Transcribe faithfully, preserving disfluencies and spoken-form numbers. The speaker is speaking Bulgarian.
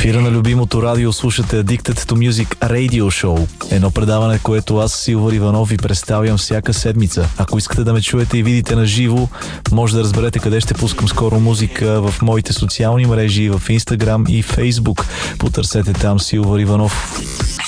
ефира на любимото радио слушате Addicted to Music Radio Show. Едно предаване, което аз, Силвър Иванов, ви представям всяка седмица. Ако искате да ме чуете и видите на живо, може да разберете къде ще пускам скоро музика в моите социални мрежи, в Instagram и Facebook. Потърсете там Силвър Иванов.